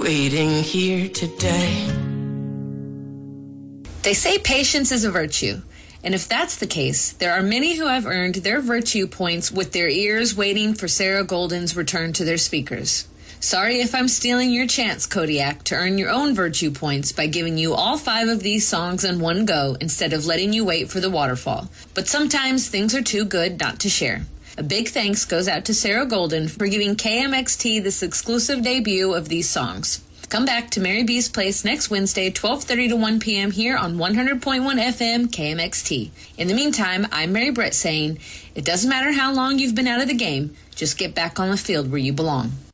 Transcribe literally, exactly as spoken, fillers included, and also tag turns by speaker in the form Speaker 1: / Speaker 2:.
Speaker 1: waiting here today.
Speaker 2: They say patience is a virtue. And if that's the case, there are many who have earned their virtue points with their ears waiting for Sarah Golden's return to their speakers. Sorry if I'm stealing your chance, Kodiak, to earn your own virtue points by giving you all five of these songs in one go instead of letting you wait for the waterfall. But sometimes things are too good not to share. A big thanks goes out to Sarah Golden for giving K M X T this exclusive debut of these songs. Come back to Mary B's Place next Wednesday, twelve thirty to one p.m. here on one hundred point one F M K M X T. In the meantime, I'm Mary Brett saying, it doesn't matter how long you've been out of the game, just get back on the field where you belong.